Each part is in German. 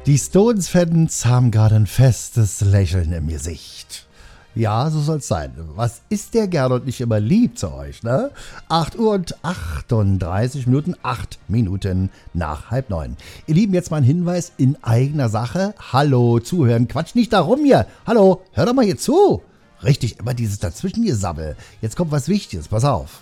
Die Stones-Fans haben gerade ein festes Lächeln im Gesicht. Ja, so soll's sein. Was ist der Gernot nicht immer lieb zu euch, ne? 8 Uhr und 38 Minuten, 8 Minuten nach 8:30. Ihr Lieben, jetzt mal ein Hinweis in eigener Sache. Hallo, zuhören, quatsch nicht da rum hier. Hallo, hör doch mal hier zu. Richtig, immer dieses Dazwischengesabbel. Jetzt kommt was Wichtiges, pass auf.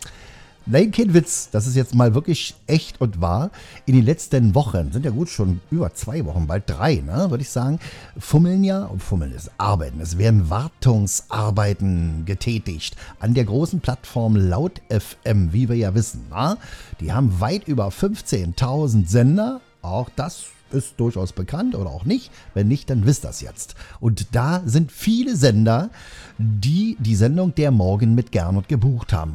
Nein, kein Witz, das ist jetzt mal wirklich echt und wahr. In den letzten Wochen, sind ja gut schon über 2 Wochen, bald 3, ne, würde ich sagen, fummeln ist Arbeiten. Es werden Wartungsarbeiten getätigt an der großen Plattform Laut FM, wie wir ja wissen. Na? Die haben weit über 15.000 Sender, auch das ist durchaus bekannt oder auch nicht. Wenn nicht, dann wisst das jetzt. Und da sind viele Sender, die die Sendung Der Morgen mit Gernot gebucht haben.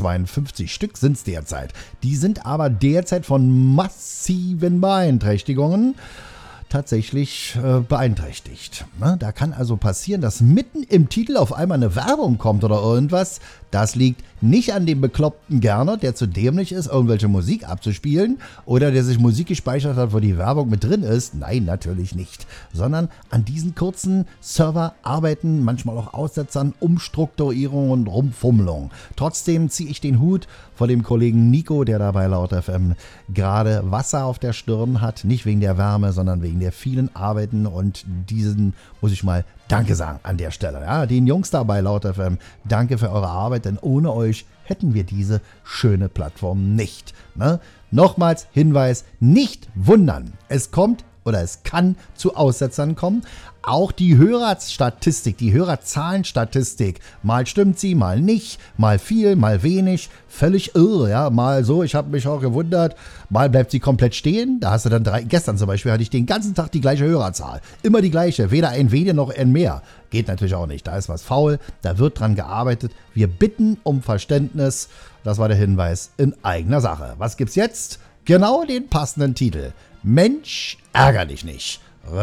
152 Stück sind es derzeit. Die sind aber derzeit von massiven Beeinträchtigungen tatsächlich beeinträchtigt. Da kann also passieren, dass mitten im Titel auf einmal eine Werbung kommt oder irgendwas. Das liegt nicht an dem bekloppten Gernot, der zu dämlich ist, irgendwelche Musik abzuspielen oder der sich Musik gespeichert hat, wo die Werbung mit drin ist. Nein, natürlich nicht. Sondern an diesen kurzen Serverarbeiten, manchmal auch Aussetzern, Umstrukturierungen und Rumfummelung. Trotzdem ziehe ich den Hut vor dem Kollegen Nico, der da bei Laut FM gerade Wasser auf der Stirn hat. Nicht wegen der Wärme, sondern wegen der vielen Arbeiten, und diesen muss ich mal Danke sagen an der Stelle. Ja, den Jungs da bei Laut FM, danke für eure Arbeit, denn ohne euch hätten wir diese schöne Plattform nicht. Ne? Nochmals Hinweis, nicht wundern. Es kommt oder es kann zu Aussetzern kommen. Auch die Hörerstatistik, die Hörerzahlenstatistik, mal stimmt sie, mal nicht, mal viel, mal wenig, völlig irre, ja, mal so, ich habe mich auch gewundert, mal bleibt sie komplett stehen, da hast du dann gestern zum Beispiel hatte ich den ganzen Tag die gleiche Hörerzahl, immer die gleiche, weder ein weniger noch ein mehr, geht natürlich auch nicht, da ist was faul, da wird dran gearbeitet, wir bitten um Verständnis, das war der Hinweis in eigener Sache. Was gibt's jetzt? Genau den passenden Titel, Mensch, ärger dich nicht.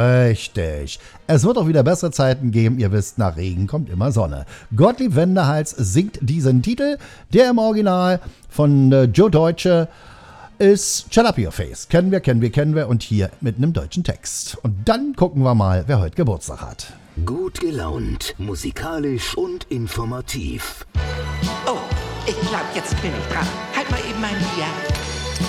Richtig. Es wird auch wieder bessere Zeiten geben. Ihr wisst, nach Regen kommt immer Sonne. Gottlieb Wendehals singt diesen Titel. Der im Original von Joe Deutsche ist Shut Up Your Face. Kennen wir. Und hier mit einem deutschen Text. Und dann gucken wir mal, wer heute Geburtstag hat. Gut gelaunt, musikalisch und informativ. Oh, ich glaub, jetzt bin ich dran. Halt mal eben mein Bier.